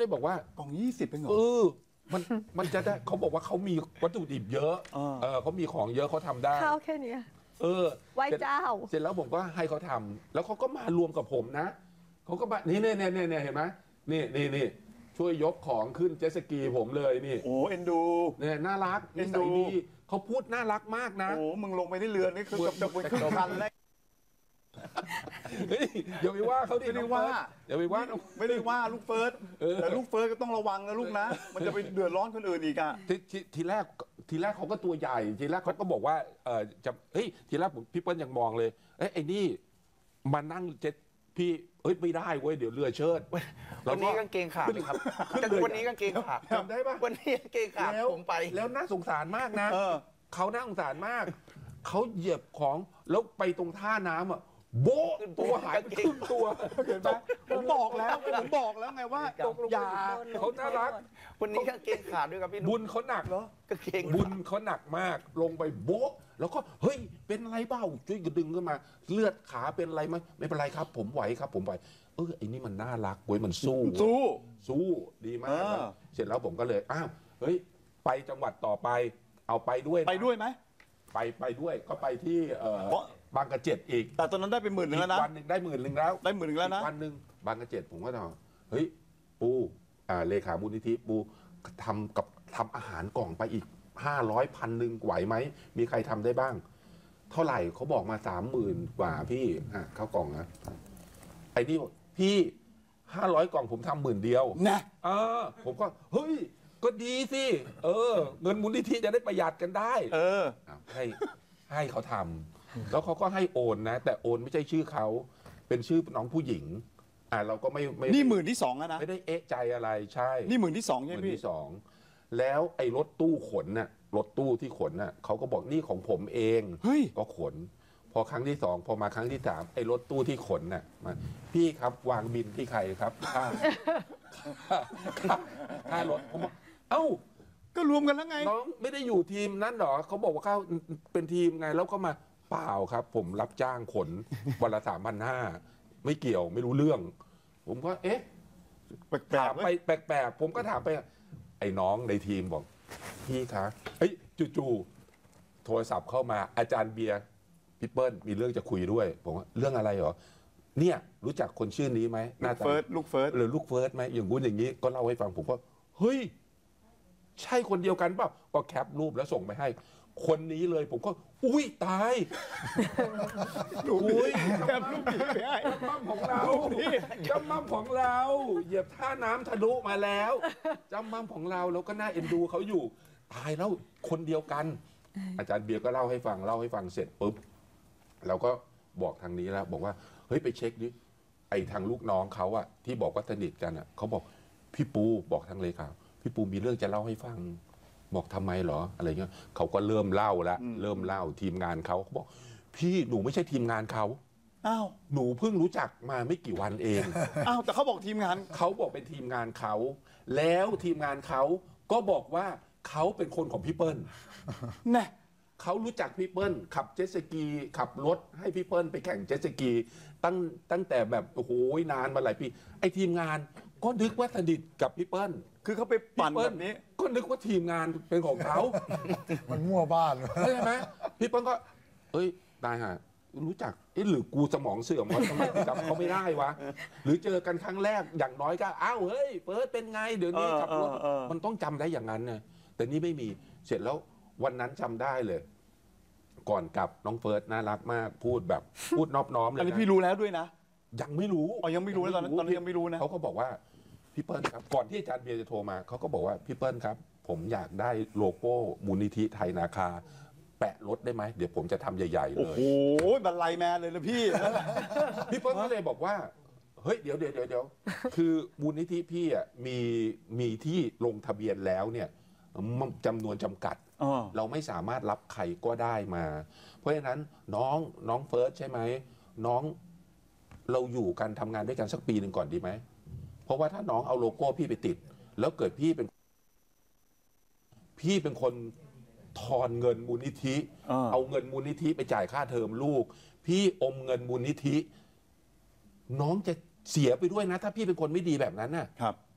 เลยบอกว่ากล่อง20เป็นเหรอมันจะได้เขาบอกว่าเขามีวัตถุดิบเยอะเขามีของเยอะเขาทำได้ข้าวแค่นี้ไหว้เจ้าเสร็จแล้วผมก็ให้เขาทำแล้วเขาก็มารวมกับผมนะเขาก็มานี่เห็นไหมนี่ช่วยยกของขึ้นเจ็ตสกีผมเลยนี่โอ้เอ็นดูเนี่ยน่ารักนิสัยดีเขาพูดน่ารักมากนะโอ้มึงลงไปในเรือนี่คือจะไปขึ้นคันแล้วอย่าไปว่าเขาดิไม่ได้ว่าอย่าไปว่าไม่ได้ว่าลูกเฟิร์สแต่ลูกเฟิร์สก็ต้องระวังนะลูกนะมันจะไปเดือดร้อนคนอื่นอีกอ่ะทีแรกเขาก็ตัวใหญ่ทีแรกเขาก็บอกว่าจะทีแรกพี่เปิ้ลยังมองเลยไอ้นี่มานั่งเจ็ตพี่ไม่ได้เว้ยเดี๋ยวเรือเชิดวันนี้กางเกงขาดครับวันนี้กางเกงขาดจำได้ปะวันนี้กางเกงขาดผมไปแล้วน่าสงสารมากนะเขาน่าสงสารมากเขาเหยียบของแล้วไปตรงท่าน้ำโบ๊ะตัวหายไปครึ่งตัวเห็นไหมผมบอกแล้วไงว่าอย่าเขาน่ารักวันนี้กางเกงขาดด้วยครับพี่บุญเขาหนักเหรอกางเกงบุญเขาหนักมากลงไปโบ๊ะแล้วก็เฮ้ยเป็นอะไรเปล่าช่วยดึงขึ้นมาเลือดขาเป็นอะไรไหมไม่เป็นไรครับผมไหวครับผมไหวไอ้นี่มันน่ารักเว้ยมันสู้ดีมากเสร็จแล้วผมก็เลยเฮ้ยไปจังหวัดต่อไปเอาไปด้วยไหมไปด้วยก็ไปที่บางกระเจ็ดอีกแต่ตอนนั้นได้ไป10,000แล้วนะวันหนึ่งได้10,000แล้วได้10,000แล้วนะวันหนึ่งบางกระเจ็ดผมก็ถามเฮ้ยปูเลขามูลนิธิปูทำอาหารกล่องไปอีก500-1,000ไหวไหมมีใครทำได้บ้างเท่าไหร่เขาบอกมา30,000กว่าพี่ข้าวกล่องนะไอ้นี่พี่500 กล่องผมทำ10,000เดียวนะผมก็เฮ้ยก็ดีสิเงินมูลนิธิจะได้ประหยัดกันได้ให้เขาทำแล้วเขาก็ให้โอนนะแต่โอนไม่ใช่ชื่อเขาเป็นชื่อน้องผู้หญิงเราก็ไม่นี่12,000นะไม่ได้เอะใจอะไรใช่นี่12,000ใช่ไหมพี่ 12,000แล้วไอ้รถตู้ขนน่ะรถตู้ที่ขนน่ะเขาก็บอกนี่ของผมเอง ก็ขนพอครั้งที่2พอมาครั้งที่3ไอ้รถตู้ที่ขนน่ะมาพี่ครับวางบินที่ใครครับค่ารถผมบอกก็รวมกันแล้วไงน้องไม่ได้อยู่ทีมนั้นหรอเขาบอกว่าเขาเป็นทีมไงแล้วก็มาเปล่าครับผมรับจ้างขนวันละ3,500ไม่เกี่ยวไม่รู้เรื่องผมก็ถามไปแปลกๆผมก็ถามไปไอ้น้องในทีมบอกพี่คะจู่ๆโทรศัพท์เข้ามาอาจารย์เบียร์พี่เปิ้ลมีเรื่องจะคุยด้วยผมว่าเรื่องอะไรเหรอเนี่ยรู้จักคนชื่อนี้ไหมลูกเฟิร์สหรือลูกเฟิร์สไหมอย่างงู้นอย่างนี้ก็เล่าให้ฟังผมก็เฮ้ยใช่คนเดียวกันเปล่าก็แคปรูปแล้วส่งไปให้คนนี้เลยผมก็อุ้ยตายแคปรูปผีไปให้จำมั่มของเราเหยียบท่าน้ำทะลุมาแล้วจำมั่มของเราแล้วก็น่าเอ็นดูเขาอยู่ตายแล้วคนเดียวกันอาจารย์เบียร์ก็เล่าให้ฟังเสร็จปุ๊บเราก็บอกทางนี้แล้วบอกว่าเฮ้ยไปเช็คดิไอ้ทางลูกน้องเขาอะที่บอกว่าสนิทกันอะเขาบอกพี่ปูบอกทางเลขาพี่ปูมีเรื่องจะเล่าให้ฟังบอกทำไมเหรออะไรเงี้ยเขาก็เริ่มเล่าทีมงานเขาบอกพี่หนูไม่ใช่ทีมงานเขาหนูเพิ่งรู้จักมาไม่กี่วันเองแต่เขาบอกทีมงานเขาบอกเป็นทีมงานเขาแล้วทีมงานเขาก็บอกว่าเขาเป็นคนของพี่เปิ้ลนะเขารู้จักพี่เปิ้ลขับเจ็ตสกีขับรถให้พี่เปิ้ลไปแข่งเจ็ตสกีตั้งแต่แบบโอ้โหนานมาหลายปีไอ้ทีมงานก็นึกว่าสนิทกับพี่เปิ้ลคือเขาไปปั่นแบบนี้ก็นึกว่าทีมงานเป็นของเขามันมั่วบ้านใช่ไหมพี่เปิ้ลก็ตายฮะรู้จักหรือกูสมองเสื่อมวะทำไมจำเขาไม่ได้วะหรือเจอกันครั้งแรกอย่างน้อยก็เฮ้ยเฟิร์สเป็นไงเดี๋ยวนี้ขับรถมันต้องจำได้อย่างนั้นไงแต่นี่ไม่มีเสร็จแล้ววันนั้นจำได้เลยก่อนกลับน้องเฟิร์สน่ารักมากพูดนอบน้อมเลยอันนี้พี่รู้แล้วด้วยนะยังไม่รู้ยังไม่รู้แล้วตอนนี้ยังไม่รู้นะเขาก็บอกว่าพี่เปิ้ลครับก่อนที่อาจารย์เบียร์จะโทรมาเขาก็บอกว่าพี่เปิ้ลครับผมอยากได้โลโก้มูลนิธิไทยนาคาแปะรถได้ไหมเดี๋ยวผมจะทำใหญ่ๆเลยโอ้โหบรรลัยแมนเลยนะพี่พี่เปิ้ลก็เลยบอกว่าเฮ้ยเดี๋ยวคือมูลนิธิพี่อ่ะมีที่ลงทะเบียนแล้วเนี่ยจำนวนจำกัดเราไม่สามารถรับใครก็ได้มาเพราะฉะนั้นน้องเฟิร์สใช่ไหมน้องเราอยู่กันทำงานด้วยกันสักปีหนึ่งก่อนดีไหมเพราะว่าถ้าน้องเอาโลโก้พี่ไปติดแล้วเกิดพี่เป็นคนทอนเงินมูลนิธิเอาเงินมูลนิธิไปจ่ายค่าเทอมลูกพี่อมเงินมูลนิธิน้องจะเสียไปด้วยนะถ้าพี่เป็นคนไม่ดีแบบนั้นน่ะครับ